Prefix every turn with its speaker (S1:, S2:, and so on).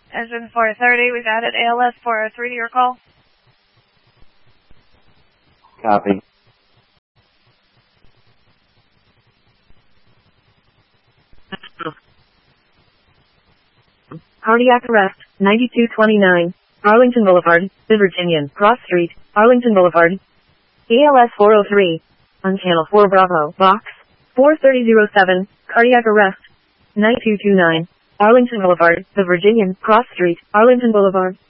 S1: Engine 430, we've added ALS 403 to your call.
S2: Copy.
S3: Cardiac arrest, 9229, Arlington Boulevard, The Virginian, Cross Street, Arlington Boulevard. ALS 403, on Channel 4 Bravo, Box 4307, cardiac arrest, 9229, Arlington Boulevard, The Virginian, Cross Street, Arlington Boulevard.